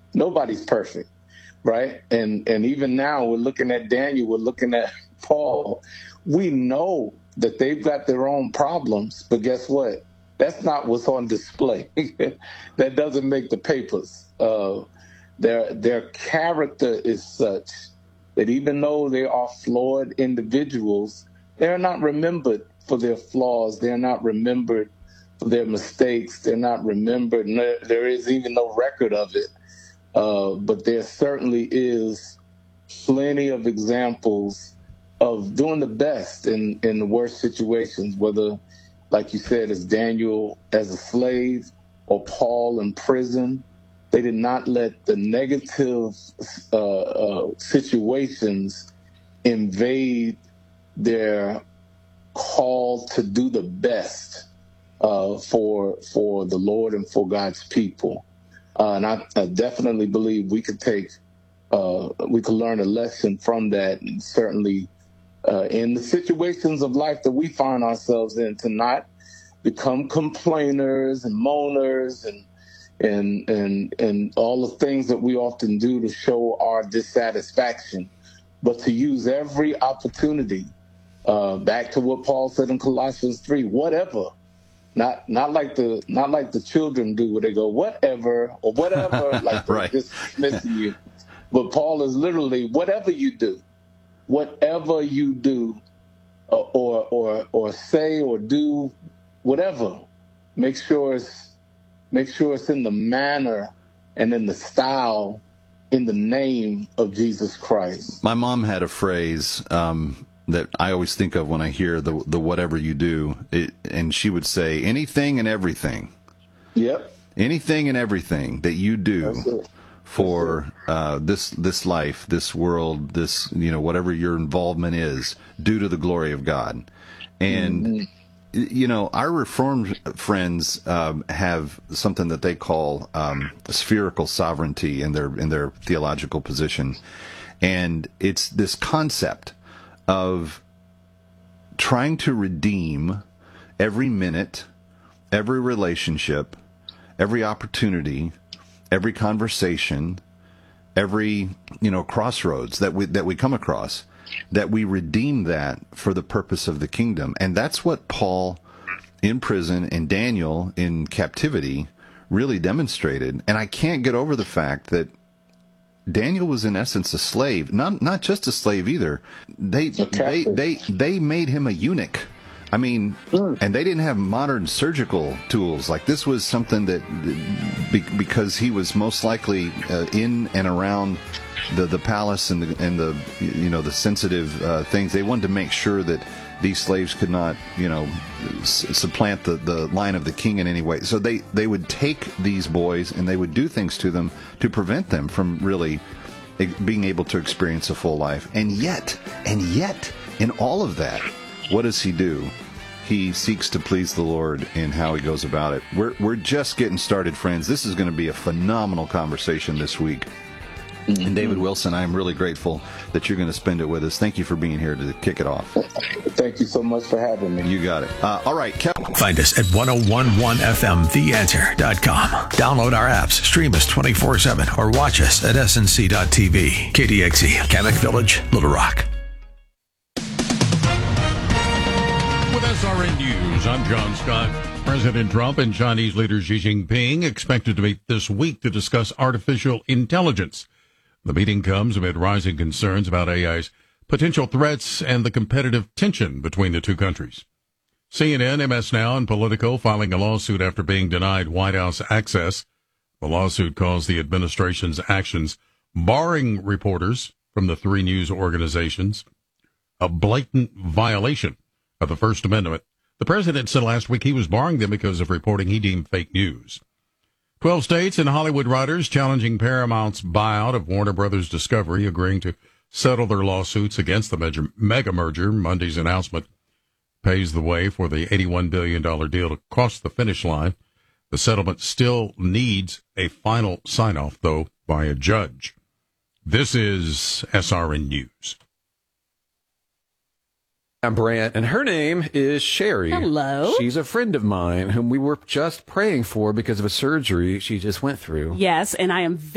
Nobody's perfect, right? And even now, we're looking at Daniel, we're looking at Paul. We know that they've got their own problems, but guess what? That's not what's on display. That doesn't make the papers. Their character is such that even though they are flawed individuals, they're not remembered for their flaws. They're not remembered for their mistakes. They're not remembered. There is even no record of it. But there certainly is plenty of examples of doing the best in the worst situations, whether, like you said, as Daniel as a slave or Paul in prison. They did not let the negative situations invade their call to do the best for the Lord and for God's people. And I definitely believe we could learn a lesson from that, and certainly in the situations of life that we find ourselves in, to not become complainers and moaners and all the things that we often do to show our dissatisfaction, but to use every opportunity. Back to what Paul said in Colossians 3, whatever. Not like the children do, where they go whatever or whatever, like they're right. just dismissing you. But Paul is literally whatever you do, or say or do, whatever. Make sure it's in the manner and in the style, in the name of Jesus Christ. My mom had a phrase that I always think of when I hear the whatever you do, and she would say, anything and everything. Yep. Anything and everything that you do for this life, this world, this, whatever your involvement is, due to the glory of God. And our Reformed friends have something that they call spherical sovereignty in their theological position, and it's this concept of trying to redeem every minute, every relationship, every opportunity, every conversation, every crossroads that we come across, that we redeem that for the purpose of the kingdom. And that's what Paul in prison and Daniel in captivity really demonstrated. And I can't get over the fact that Daniel was in essence a slave, not just a slave either. They made him a eunuch. I mean, and they didn't have modern surgical tools. Like, this was something that, because he was most likely in and around the palace and the sensitive things, they wanted to make sure that these slaves could not supplant the line of the king in any way. So they would take these boys and they would do things to them to prevent them from really being able to experience a full life. And yet, in all of that, what does he do? He seeks to please the Lord in how he goes about it. We're just getting started, friends. This is going to be a phenomenal conversation this week. And David Wilson, I am really grateful that you're going to spend it with us. Thank you for being here to kick it off. Thank you so much for having me. You got it. All right, find us at 1011fmtheanswer.com. Download our apps, stream us 24/7, or watch us at snc.tv. KDXE, Kamek Village, Little Rock. With SRN News, I'm John Scott. President Trump and Chinese leader Xi Jinping expected to meet this week to discuss artificial intelligence. The meeting comes amid rising concerns about AI's potential threats and the competitive tension between the two countries. CNN, MS Now, and Politico filing a lawsuit after being denied White House access. The lawsuit calls the administration's actions, barring reporters from the three news organizations, a blatant violation of the First Amendment. The president said last week he was barring them because of reporting he deemed fake news. 12 states and Hollywood writers challenging Paramount's buyout of Warner Brothers Discovery, agreeing to settle their lawsuits against the mega merger. Monday's announcement paves the way for the $81 billion deal to cross the finish line. The settlement still needs a final sign-off, though, by a judge. This is SRN News. I'm Brant, and her name is Sherry. Hello. She's a friend of mine whom we were just praying for because of a surgery she just went through. Yes, and I am